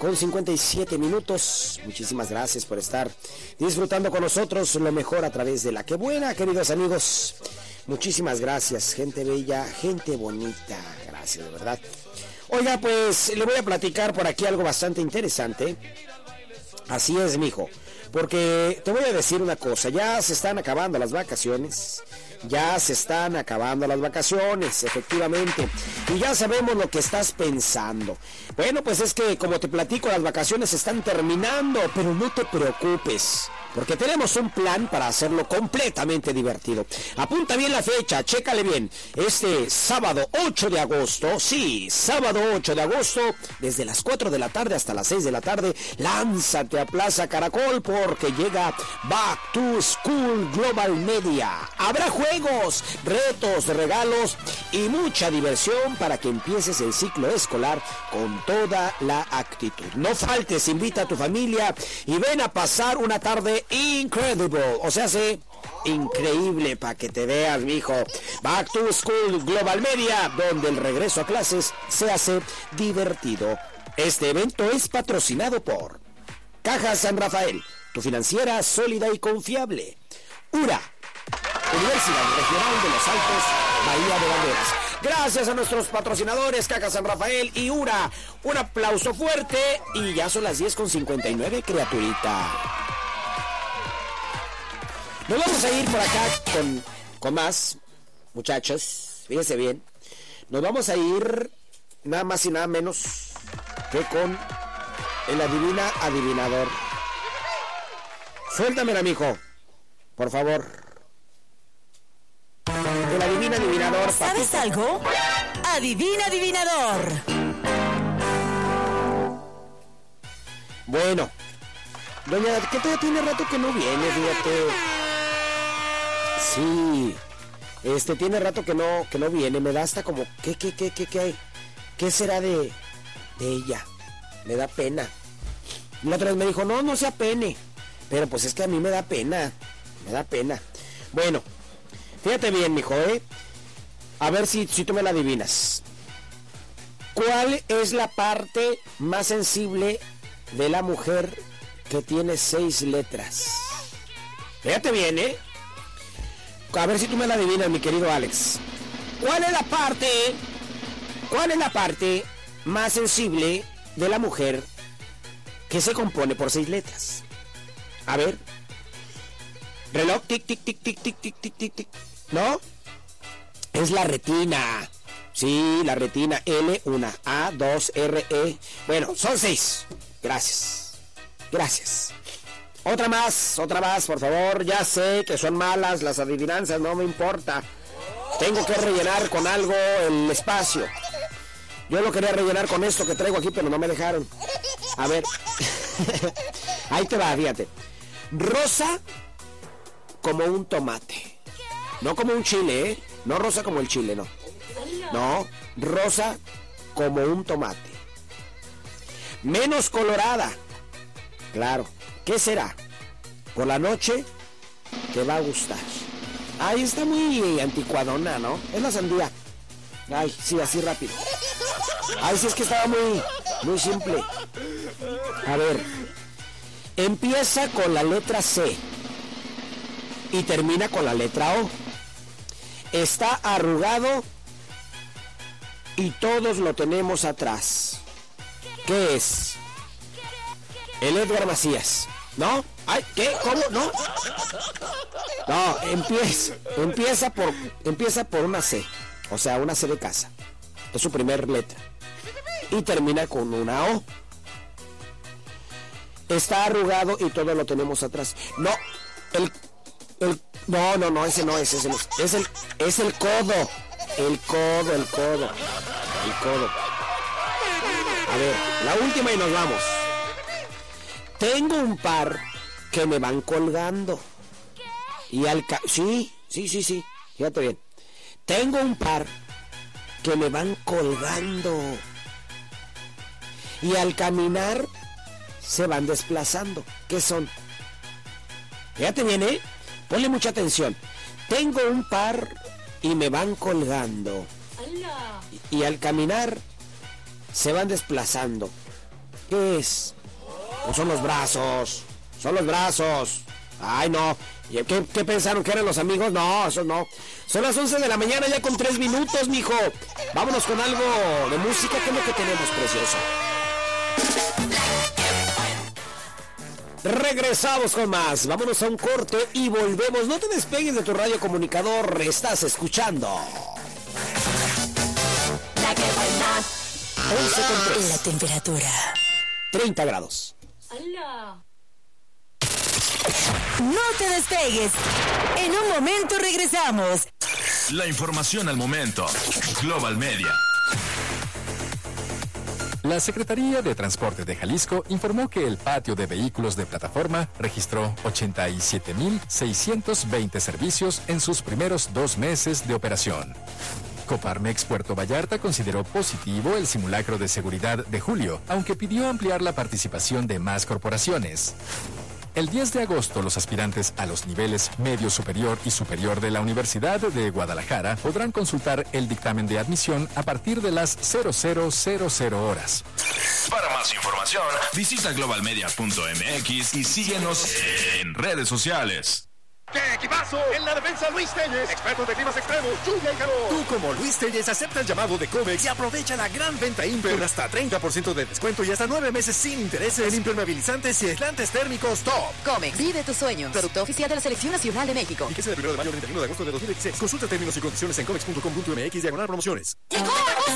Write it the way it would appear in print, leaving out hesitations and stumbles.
con 57 minutos. Muchísimas gracias por estar disfrutando con nosotros lo mejor a través de La Que Buena, queridos amigos. Muchísimas gracias, gente bella, gente bonita. Gracias, de verdad. Oiga, pues le voy a platicar por aquí algo bastante interesante. Así es, mijo. Porque te voy a decir una cosa, ya se están acabando las vacaciones. Ya se están acabando las vacaciones, efectivamente. Y ya sabemos lo que estás pensando. Bueno, pues es que, como te platico, las vacaciones están terminando. Pero no te preocupes, porque tenemos un plan para hacerlo completamente divertido. Apunta bien la fecha, chécale bien. Este sábado 8 de agosto, sí, sábado 8 de agosto, desde las 4 de la tarde hasta las 6 de la tarde, lánzate a Plaza Caracol porque llega Back to School Global Media. Habrá juegos, retos, regalos y mucha diversión para que empieces el ciclo escolar con toda la actitud. No faltes, invita a tu familia y ven a pasar una tarde incredible, o sea, sí, increíble, para que te veas, mijo. Back to School Global Media, donde el regreso a clases se hace divertido. Este evento es patrocinado por Caja San Rafael, tu financiera sólida y confiable. URA, Universidad Regional de los Altos, Bahía de Banderas. Gracias a nuestros patrocinadores, Caja San Rafael y URA. Un aplauso fuerte y ya son las 10:59, criaturita. Nos vamos a ir por acá con más, muchachos. Fíjense bien. Nos vamos a ir nada más y nada menos que con el adivina adivinador. Suéltamela, mijo, por favor. El adivina adivinador. ¿Sabes papito? algo? Adivina adivinador. Bueno, doña, que todavía tiene rato que no viene, fíjate. Sí, tiene rato que no viene, me da hasta como, ¿qué será de ella? Me da pena. Y la otra vez me dijo, no se apene, pero pues es que a mí me da pena. Bueno, fíjate bien, mijo, a ver si tú me la adivinas. ¿Cuál es la parte más sensible de la mujer que tiene 6 letras? Fíjate bien, a ver si tú me la adivinas, mi querido Alex. ¿Cuál es la parte más sensible de la mujer que se compone por 6 letras? A ver. Reloj, tic, tic, tic, tic, tic, tic, tic, tic, tic. ¿No? Es la retina. Sí, la retina. L1, A2, RE. Bueno, son 6. Gracias. Otra más, por favor. Ya sé que son malas las adivinanzas, no me importa. Tengo que rellenar con algo el espacio. Yo lo quería rellenar con esto que traigo aquí, pero no me dejaron. A ver. Ahí te va, fíjate. Rosa como un tomate. No como un chile, No rosa como el chile, no. No, rosa como un tomate. Menos colorada. Claro. ¿Qué será? Por la noche te va a gustar. Ay, está muy anticuadona, ¿no? Es la sandía. Ay, sí, así rápido. Ay, sí, es que estaba muy simple. A ver. Empieza con la letra C y termina con la letra O. Está arrugado y todos lo tenemos atrás. ¿Qué es? El Edgar Macías. ¿No? Ay, ¿qué? ¿Cómo? ¿No? No, empieza por una C. O sea, una C de casa. Es su primer letra. Y termina con una O. Está arrugado y todo lo tenemos atrás. No, no, ese no es. Es el codo. El codo. A ver, la última y nos vamos. Tengo un par que me van colgando. Y sí. Fíjate bien. Tengo un par que me van colgando. Y al caminar se van desplazando. ¿Qué son? Fíjate bien, Ponle mucha atención. Tengo un par y me van colgando. Y al caminar se van desplazando. ¿Qué es? Pues son los brazos. Son los brazos. Ay, no. ¿Qué pensaron? ¿Que eran los amigos? No, eso no. Son las 11 de la mañana ya con 3 minutos, mijo. Vámonos con algo de música. ¿Qué es lo que tenemos, precioso? Regresamos con más. Vámonos a un corte y volvemos. No te despegues de tu radio comunicador. Estás escuchando La que buena. 11:3. La temperatura 30 grados. ¡Hala! No te despegues. En un momento regresamos. La información al momento. Global Media. La Secretaría de Transporte de Jalisco informó que el patio de vehículos de plataforma registró 87,620 servicios en sus primeros 2 meses de operación. Coparmex Puerto Vallarta consideró positivo el simulacro de seguridad de julio, aunque pidió ampliar la participación de más corporaciones. El 10 de agosto, los aspirantes a los niveles medio superior y superior de la Universidad de Guadalajara podrán consultar el dictamen de admisión a partir de las 00:00 horas. Para más información, visita globalmedia.mx y síguenos en redes sociales. ¡Qué equipazo! En la defensa, Luis Telles, experto de climas extremos, lluvia y calor. Tú, como Luis Telles, acepta el llamado de Comex y aprovecha la gran venta Imper con hasta 30% de descuento y hasta 9 meses sin intereses en impermeabilizantes y aislantes térmicos top. Comex, vive tus sueños. Producto oficial de la Selección Nacional de México. Fíjese del 1 de mayo al 31 de agosto de 2016. Consulta términos y condiciones en comex.com.mx/promociones.